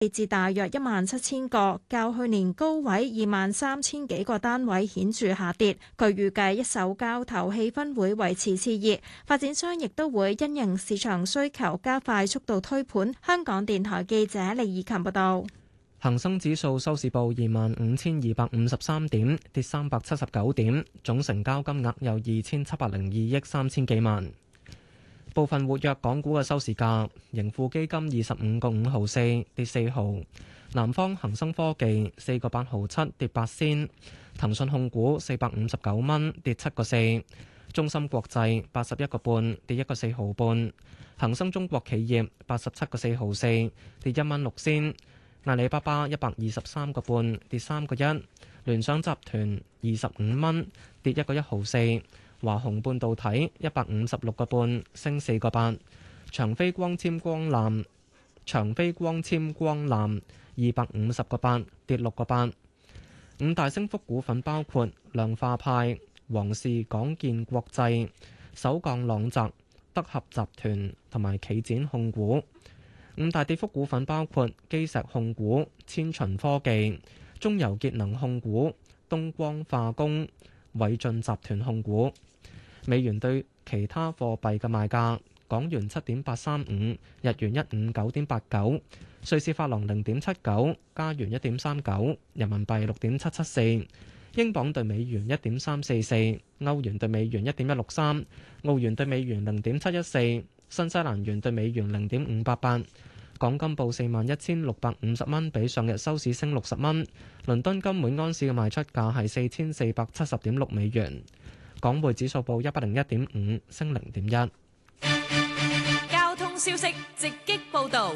跌至大約17000個，較去年高位23000幾個單位顯著下跌。據預計，一手交投氣氛會維持熾熱，發展商亦都會因應市場需求加快速度推盤。香港電台記者李以琴報道。 恒生指數收市報25,253點，跌379點，總成交金額有2702億3千幾萬。部分活躍港股嘅收市價，盈富基金25個5毫4，跌4毫；南方恒生科技4個8毫7，跌8仙；騰訊控股459蚊，跌7個4；中芯國際81個半，跌1個4毫半；恒生中國企業87個4毫4，跌1蚊6仙；阿里巴巴123個半，跌3個1；聯想集團25蚊，跌1個1毫4。華虹半導體156個半，升4個8；長飛光纖光纜250個8，跌6個8。五大升幅股份包括量化派、皇氏港建國際、首鋼朗澤、德合集團同埋企展控股。五大跌幅股份包括基石控股、千循科技、中油節能控股、東光化工、偉進集團控股。美元對其他貨幣嘅賣價：港元7.835，日元159.89，瑞士法郎0.79，加元1.39，人民幣6.774，英鎊對美元1.344，歐元對美元1.163，澳元對美元0.714，新西蘭元對美元0.588。港金報41,650蚊，比上日收市升60蚊。倫敦金每安士嘅賣出價係4470.6美元。港匯指數報101.5，升0.1。 交通消息直擊報導。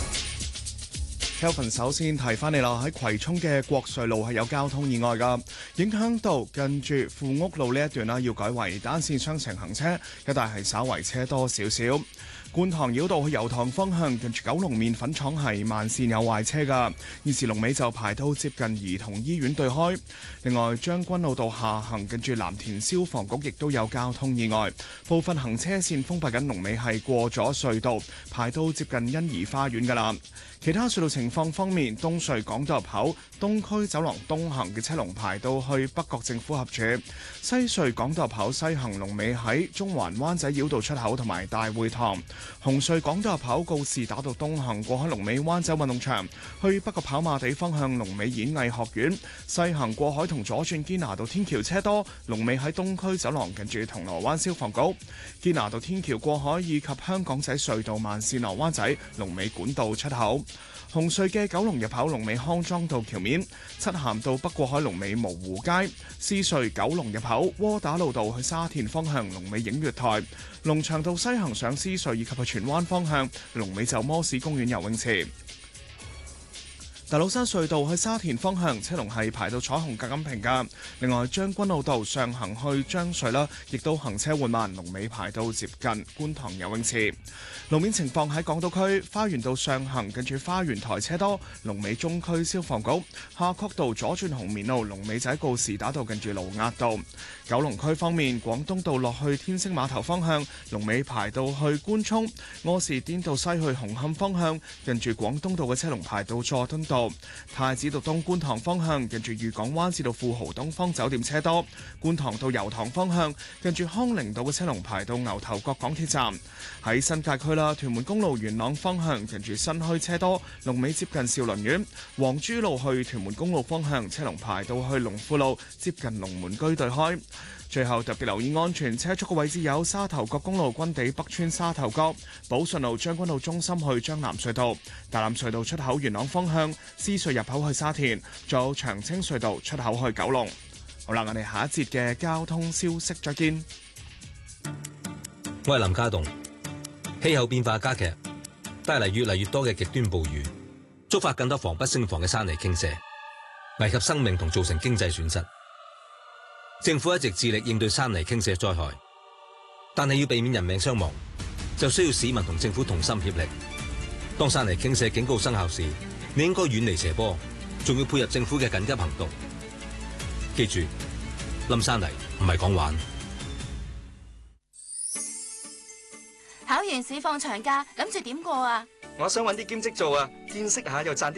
Kelvin 首先提翻你啦，喺葵涌嘅國瑞路係有交通意外㗎，影響到近住富屋路呢一段啦，要改為單線雙程行車，一帶係稍為車多少少。觀塘繞道去油塘方向，近住九龍麵粉廠係慢線有壞車㗎，現時龍尾就排到接近兒童醫院對開。另外，將軍澳道下行近住藍田消防局亦都有交通意外，部分行車線封閉緊，龍尾係過咗隧道，排到接近欣怡花園㗎啦。其他隧道情況方面，東隧港島入口東區走廊東行嘅車龍排到去北角政府合署；西隧港島入口西行龍尾喺中環灣仔繞道出口同埋大會堂；紅隧港島入口告士打道東行過海龍尾灣仔運動場，去北角跑馬地方向龍尾演藝學院；西行過海同左轉堅拿道天橋車多，龍尾喺東區走廊近住銅鑼灣消防局；堅拿道天橋過海以及香港仔隧道慢線落灣仔龍尾管道出口。紅隧嘅九龍入口龍尾康莊道橋面，漆咸道北過海龍尾蕪湖街；獅隧九龍入口窩打老道去沙田方向龍尾映月台；龍翔道西行上獅隧以及去荃灣方向龍尾就摩士公園游泳池。大老山隧道去沙田方向車龍係排到彩虹隔音屏㗎。另外將軍澳道上行去將隧啦，亦都行車緩慢，龍尾排到接近觀塘游泳池。路面情況喺港島區花園道上行近住花園台車多，龍尾中區消防局；夏慤道左轉紅棉路龍尾仔告士打道近住盧押道。九龍區方面，廣東道落去天星碼頭方向龍尾排到去官涌；柯士甸道西去紅磡方向近住廣東道嘅車龍排到佐敦道。太子道東觀塘方向近住裕港灣至到富豪東方酒店車多；觀塘到油塘方向近住康寧道嘅車龍排到牛頭角港鐵站。喺新界區啦，屯門公路元朗方向近住新墟車多，龍尾接近兆麟苑；黃珠路去屯門公路方向車龍排到去龍富路接近龍門居對開。最後特別留意安全車速嘅位置有沙頭角公路軍地北村沙頭角、寶順路將軍澳中心去將藍隧道、大欖隧道出口元朗方向、獅隧入口去沙田，仲有長青隧道出口去九龍。好啦，我哋下一節嘅交通消息再見。 我係林家棟。氣候變化加劇，帶嚟越嚟越多嘅極端暴雨，觸發更多防不勝防嘅山泥傾瀉，危及生命同造成經濟損失。政府一直致力應對山泥傾瀉災害，但係要避免人命傷亡，就需要市民同政府同心協力。當山泥傾瀉警告生效時，你應該遠離斜坡，仲要配合政府嘅緊急行動。記住，冧山泥唔係講玩。 考完試放長假，諗住點過啊？ 我想揾啲兼職做啊，見識下又賺啲